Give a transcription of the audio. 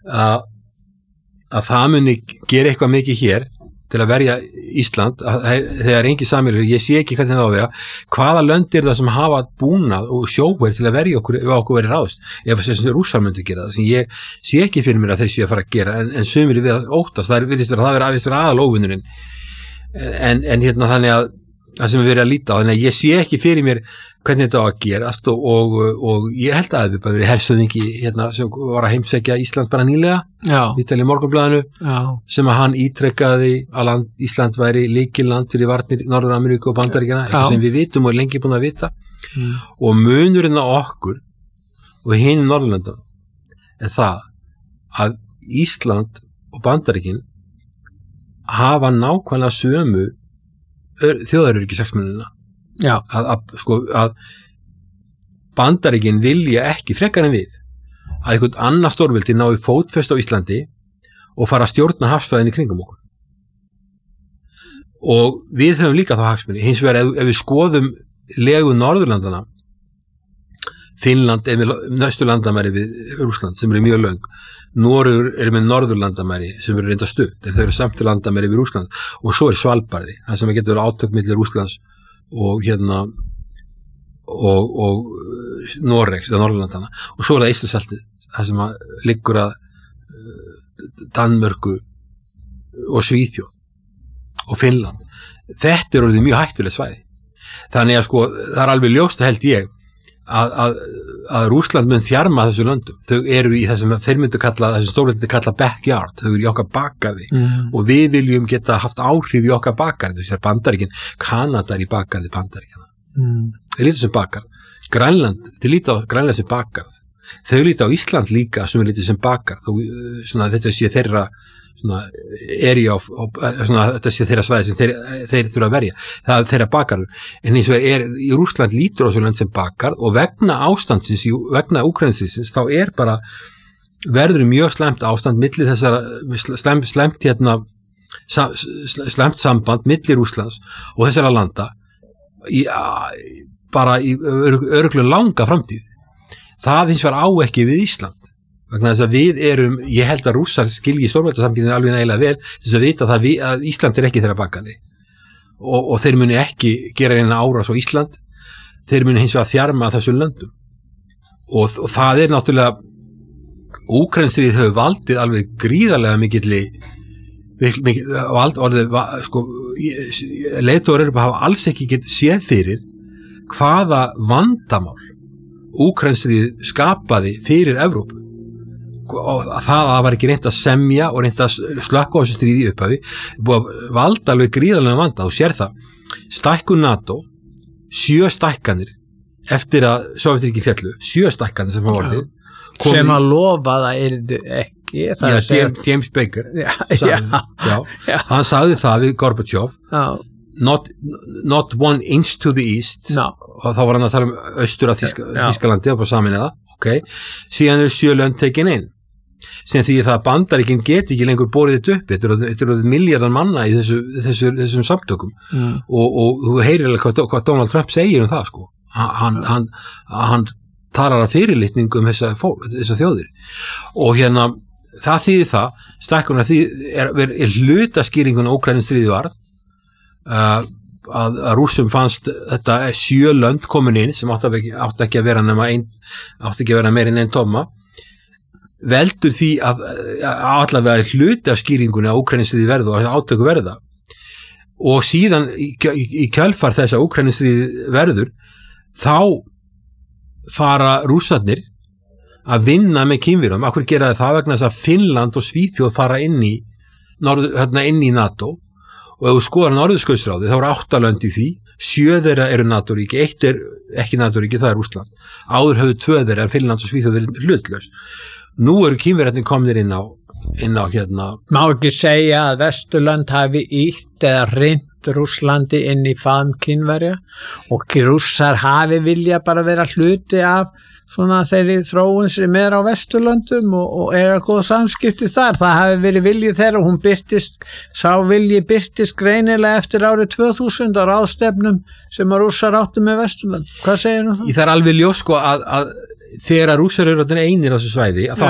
að það muni gera eitthvað mikið hér til að verja Ísland þegar engin samfélög, ég sé ekki hvernig það á að vera, hvaða lönd það sem hafa búnað og sjóverð til að verja okkur ef okkur verið ráðst, ef þess að Rússar myndu gera það, sem ég sé ekki fyrir mér að þeir sé að fara að gera, en sumir við að óttast, það virðist vera aðal óvinnurinn, en hérna þannig að það sem við verið að líta á, þannig að ég sé ekki fyrir mér hvernig þetta á að gerast og ég held að við bara verið hersöðingi hérna sem var að heimsækja Ísland bara nýlega, Ítalíu Morgunblaðinu, sem að hann ítrekkaði að Ísland væri lykilland fyrir varnir Norður-Ameríku og Bandaríkjanna, eitthvað sem við vitum og lengi búin að vita, og munurinn á okkur og hinum Norðurlöndum er það að Ísland og Bandaríkin hafa nákvæmlega sömu þjóðaröryggishagsmunina. Að Bandaríkin vilja ekki frekar en við að einhvern annar stórveldi nái fótfestu á Íslandi og fara að stjórna hafsvæðinni kringum okkur. Og við höfum líka þá hagsmuni. Hins vegar ef við skoðum legu Norðurlandana, Finnland er með næstu landamæri við Rússland sem eru mjög löng, Noregur er með norðurlandamæri sem eru reynda stutt, en þau eru samt landamæri við Rússland, og svo er Svalbarði, það sem getur átök milli Rússlands og hérna og Noregs eða Norðurlandana, og svo er það Eystrasaltið, það sem liggur að Danmörku og Svíþjóð og Finnland. Þetta er orðið mjög hættulegt svæði, þannig að sko það er alveg ljóst held ég að Rússland mun þjarma þessu löndum. Þau eru í þessum, þeir myndu kalla, þessum stórveldi kalla backyard, þau eru í okkar bakgarði og við viljum geta haft áhrif í okkar bakgarði, þessar Bandaríkin, Kanada er í bakgarði Bandaríkjana. Þeir líta sem bakgarð. Grænland, þeir líta á Grænland sem bakgarð. Þau líta á Ísland líka sem líta sem bakgarð. Svona, þetta sé þeirra þetta sé þeirra svæði sem þeir þurfa að verja, það er þeirra bakgarður, en eins og í Rússland lítur á þessu land sem bakgarð, og vegna ástandsins, vegna Úkraínustríðsins, þá er bara verður mjög slæmt ástand milli þessara slæmt hérna slæmt samband milli Rússlands og þessara landa bara í örugglega langa framtíð. Það hins vegar á ekki við Ísland, vegna þess að við erum, ég held að Rússar skilji stórveldasamskiptin alveg nægilega vel til þess að vita að Ísland er ekki þeirra bakgarði og þeir muni ekki gera eina árás á Ísland, þeir muni hins vegar þjarma að þessum löndum og það er náttúrulega Úkraínustríðið hefur valdið alveg gríðarlega mikilli leiðtogar Evrópu hafa alls ekki getað séð fyrir hvaða vandamál Úkraínustríðið skapaði fyrir Evrópu, og það var ekki reynt að semja og reynt að slökka á þessu stríði í upphafi, búið að valda alveg gríðarlega vanda, og sér það stækkun NATO, 7 stækkanir eftir að Sovétríkin féllu, 7 stækkanir sem hafa orðið sem að lofa það yrði ekki James Baker hann sagði það við Gorbachev not 1 inch to the east, og þá var hann að tala austur af Þýskalandi og bara saminniða, síðan eru 7 lönd tekin inn, sem því það að Bandaríkin geti ekki lengur borið þetta upp, þetta eru milljarðar manna í þessum samtökum og þú heyrir alveg hvað Donald Trump segir það sko, hann talar að fyrirlitningu þessa þjóðir, og hérna það þýðir það, stækkuna er hlutaskýringun á Úkraínustríðið varð, að Rússum fannst þetta 7 lönd komin inn sem átti ekki að vera meira en 1 tomma, veldur því að allavega hluti af skýringunni á Úkraínustríði verða og átöku verða, og síðan í kjölfar þess að Úkraínustríði verður, þá fara Rússarnir að vinna með kynverum. Af hverju gera það? Vegna þess að Finnland og Svíþjóð fara inn í NATO, og ef þú skoðar Norðurskautsráðið, þá eru 8 lönd í því, 7 þeirra eru NATO-ríki, 1 er ekki NATO-ríki, það er Rússland. Áður höfðu 2 þeirra, en Finnland og Svíþjóð verið hlutlaus. Nú eru kínverjarnir komnir inn á hérna. Má ekki segja að Vesturlönd hafi ýtt eða reynt Rússlandi inn í faðm Kínverja, og Rússar hafi vilja bara vera hluti af svona þeirri þróun sem er á Vesturlöndum og eiga góð samskipti þar. Það hafi verið viljið þeirra, sá vilji birtist greinilega eftir árið 2000 á ráðstefnum sem að Rússar áttu með Vesturlönd. Hvað segir þú það? Það er alveg ljós sko að þegar Rússar eru einir á þessu svæði, þá